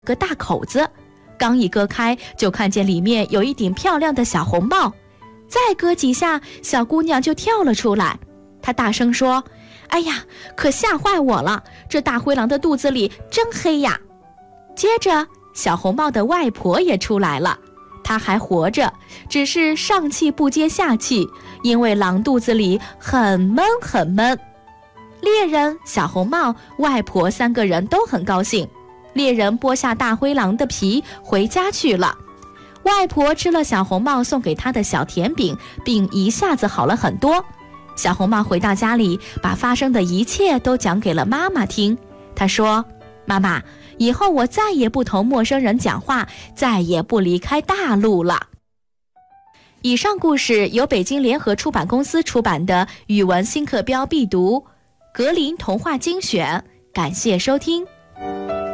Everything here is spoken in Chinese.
个大口子，刚一割开，就看见里面有一顶漂亮的小红帽。再割几下，小姑娘就跳了出来。她大声说：“哎呀，可吓坏我了！这大灰狼的肚子里真黑呀！”接着，小红帽的外婆也出来了。她还活着，只是上气不接下气，因为狼肚子里很闷很闷。猎人、小红帽、外婆三个人都很高兴。猎人剥下大灰狼的皮回家去了。外婆吃了小红帽送给她的小甜饼，病一下子好了很多。小红帽回到家里，把发生的一切都讲给了妈妈听。她说：“妈妈，以后我再也不同陌生人讲话，再也不离开大陆了。”以上故事由北京联合出版公司出版的语文新课标必读格林童话精选，感谢收听。